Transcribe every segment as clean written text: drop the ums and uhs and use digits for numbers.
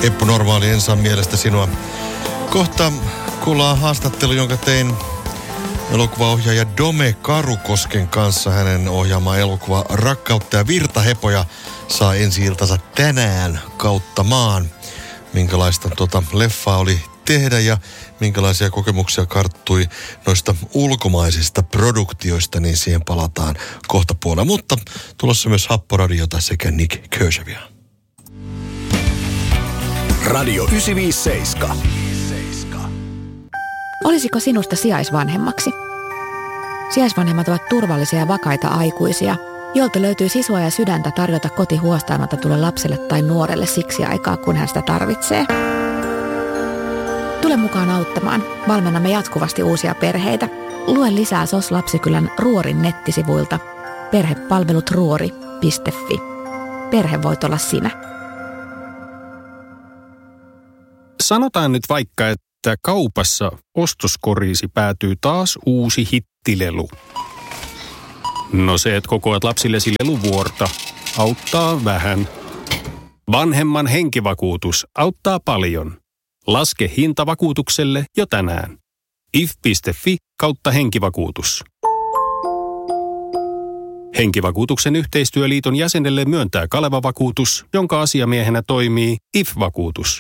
Eppu Normaali Ensan mielestä sinua. Kohta kuullaan haastattelu, jonka tein elokuvaohjaaja Dome Karukosken kanssa. Hänen ohjaamaan elokuva Rakkautta ja virtahepoja saa ensi-iltansa tänään kautta maan. Minkälaista leffaa oli tehdä ja minkälaisia kokemuksia karttui noista ulkomaisista produktioista, niin siihen palataan kohta puolella. Mutta tulossa myös Happoradiota sekä Nick Kershawia. Radio 957. Olisiko sinusta sijaisvanhemmaksi? Sijaisvanhemmat ovat turvallisia ja vakaita aikuisia, joilta löytyy sisua ja sydäntä tarjota koti huostaanotetulle lapselle tai nuorelle siksi aikaa, kun hän sitä tarvitsee. Tule mukaan auttamaan. Valmennamme jatkuvasti uusia perheitä. Lue lisää SOS Lapsikylän Ruorin nettisivuilta perhepalvelutruori.fi. Perhe voit olla sinä. Sanotaan nyt vaikka, että kaupassa ostoskoriisi päätyy taas uusi hittilelu. No se, että kokoat lapsillesi leluvuorta, auttaa vähän. Vanhemman henkivakuutus auttaa paljon. Laske hinta vakuutukselle jo tänään. if.fi/henkivakuutus. Henkivakuutuksen yhteistyöliiton jäsenelle myöntää Kaleva-vakuutus, jonka asiamiehenä toimii IF-vakuutus.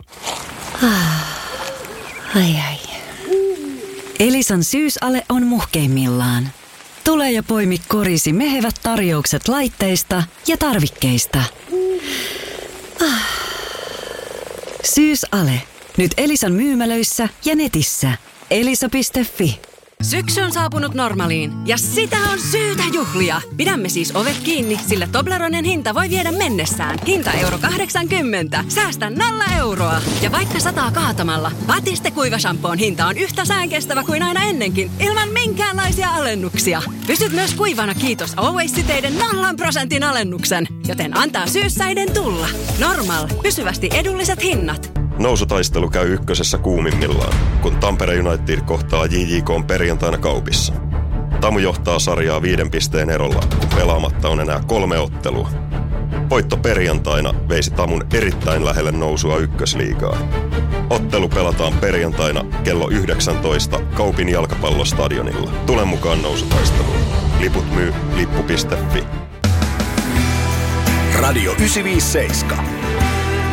Ai. Elisan syysale on muhkeimmillaan. Tule ja poimi korisi mehevät tarjoukset laitteista ja tarvikkeista. Syysale. Nyt Elisan myymälöissä ja netissä. Elisa.fi. Syksy on saapunut Normaaliin ja sitä on syytä juhlia. Pidämme siis ovet kiinni, sillä Tobleronen hinta voi viedä mennessään. Hinta €80. Säästä 0 euroa. Ja vaikka sataa kaatamalla, Batiste kuivashampoon hinta on yhtä säänkestävä kuin aina ennenkin, ilman minkäänlaisia alennuksia. Pysyt myös kuivana kiitos Always-siteiden 0% alennuksen, joten antaa syyssäiden tulla. Normal. Pysyvästi edulliset hinnat. Nousutaistelu käy ykkösessä kuumimmillaan, kun Tampere United kohtaa JJK:n perjantaina Kaupissa. Tamu johtaa sarjaa 5 pisteen erolla, kun pelaamatta on enää 3 ottelua. Voitto perjantaina veisi Tamun erittäin lähelle nousua ykkösliigaan. Ottelu pelataan perjantaina kello 19 Kaupin jalkapallostadionilla. Tule mukaan nousutaisteluun. Liput myy lippu.fi. Radio 957.